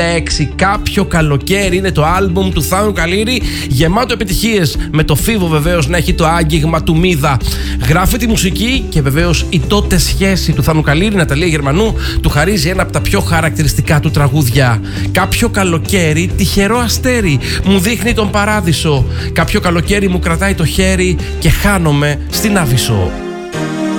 6. Κάποιο καλοκαίρι είναι το άλμπουμ του Θάνου Καλήρη, γεμάτο επιτυχίες, με το Φίβο βεβαίως να έχει το άγγιγμα του Μίδα. Γράφει τη μουσική και βεβαίως η τότε σχέση του Θάνου Καλήρη, Ναταλία Γερμανού, του χαρίζει ένα από τα πιο χαρακτηριστικά του τραγούδια. Κάποιο καλοκαίρι, τυχερό αστέρι, μου δείχνει τον παράδεισο. Κάποιο καλοκαίρι μου κρατάει το χέρι και χάνομαι στην Άβυσσο.